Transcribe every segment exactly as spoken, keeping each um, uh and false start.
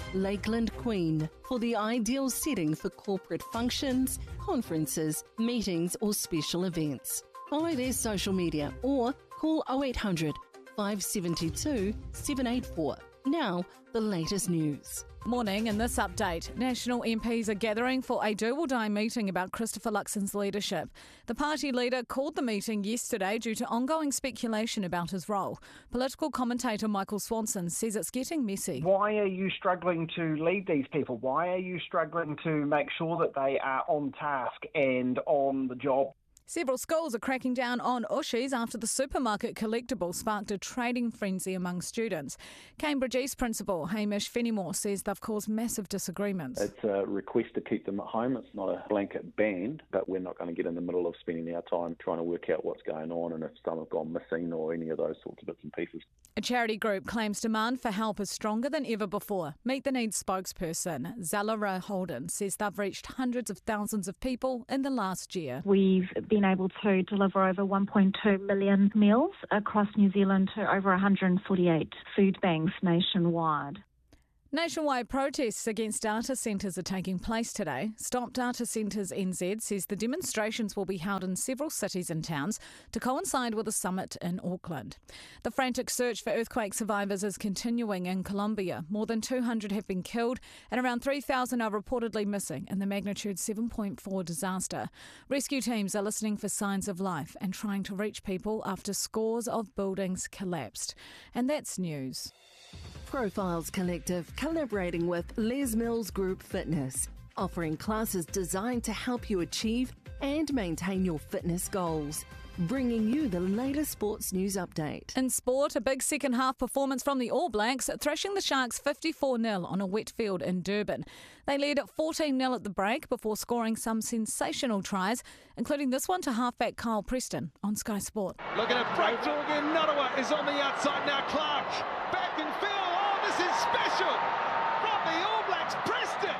Lakeland Queen, for the ideal setting for corporate functions, conferences, meetings or special events. Follow their social media or call oh eight hundred, five seven two, seven eight four. Now, the latest news. Morning, in this update, National M Ps are gathering for a do-or-die meeting about Christopher Luxon's leadership. The party leader called the meeting yesterday due to ongoing speculation about his role. Political commentator Michael Swanson says it's getting messy. Why are you struggling to lead these people? Why are you struggling to make sure that they are on task and on the job? Several schools are cracking down on Ooshies after the supermarket collectible sparked a trading frenzy among students. Cambridge East Principal Hamish Fenimore says they've caused massive disagreements. It's a request to keep them at home. It's not a blanket ban, but we're not going to get in the middle of spending our time trying to work out what's going on and if some have gone missing or any of those sorts of bits and pieces. A charity group claims demand for help is stronger than ever before. Meet the Needs spokesperson Zalara Holden says they've reached hundreds of thousands of people in the last year. We've been able to deliver over one point two million meals across New Zealand to over one hundred forty-eight food banks nationwide. Nationwide protests against data centres are taking place today. Stop Data Centres N Z says the demonstrations will be held in several cities and towns to coincide with a summit in Auckland. The frantic search for earthquake survivors is continuing in Colombia. More than two hundred have been killed and around three thousand are reportedly missing in the magnitude seven point four disaster. Rescue teams are listening for signs of life and trying to reach people after scores of buildings collapsed. And that's news. Profiles Collective collaborating with Les Mills Group Fitness, offering classes designed to help you achieve and maintain your fitness goals. Bringing you the latest sports news update. In sport, a big second half performance from the All Blacks, thrashing the Sharks fifty-four nil on a wet field in Durban. They led fourteen nil at the break before scoring some sensational tries, including this one to halfback Kyle Preston on Sky Sport. Looking at breakthrough again, Narawa is on the outside now, Clark back in field, oh this is special from the All Blacks, Preston!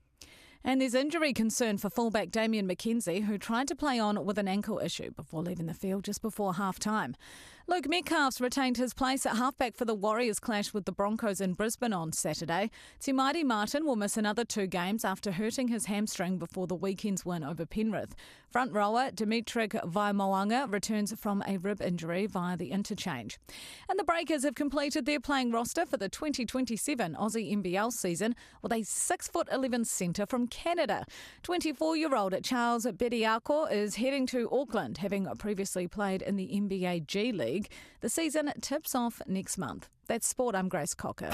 And there's injury concern for fullback Damien McKenzie, who tried to play on with an ankle issue before leaving the field just before half-time. Luke Metcalf's retained his place at halfback for the Warriors clash with the Broncos in Brisbane on Saturday. Te Maire Martin will miss another two games after hurting his hamstring before the weekend's win over Penrith. Front rower Dimitri Vaimaoanga returns from a rib injury via the interchange. And the Breakers have completed their playing roster for the twenty twenty-seven Aussie N B L season with a six foot eleven centre from Canada. twenty-four-year-old Charles Bediako is heading to Auckland, having previously played in the N B A G League. The season tips off next month. That's Sport, I'm Grace Cocker.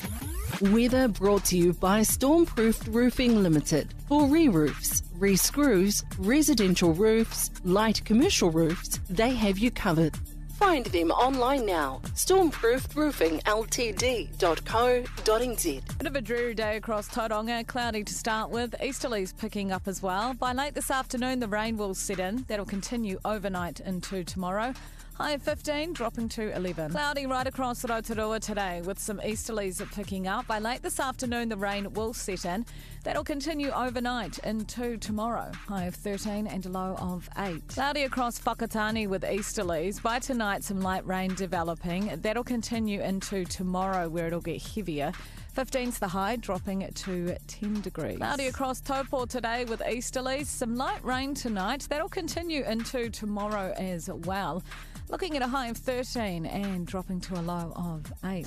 Weather brought to you by Stormproofed Roofing Limited. For re-roofs, re-screws, residential roofs, light commercial roofs, they have you covered. Find them online now. stormproofed roofing l t d dot co dot n z. Bit of a dreary day across Tauranga, cloudy to start with. Easterlies picking up as well. By late this afternoon, the rain will set in. That'll continue overnight into tomorrow. High of fifteen, dropping to eleven. Cloudy right across Rotorua today with some easterlies picking up. By late this afternoon, the rain will set in. That'll continue overnight into tomorrow. High of thirteen and a low of eight. Cloudy across Whakatane with easterlies. By tonight, some light rain developing. That'll continue into tomorrow where it'll get heavier. fifteen's the high, dropping to ten degrees. Cloudy across Taupo today with easterlies. Some light rain tonight. That'll continue into tomorrow as well. Looking at a high of thirteen and dropping to a low of eight.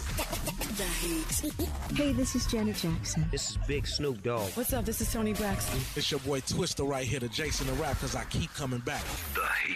Hey, this is Janet Jackson. This is Big Snoop Dogg. What's up? This is Tony Braxton. It's your boy Twister right here, the Jason the Rap, because I keep coming back. The Heat.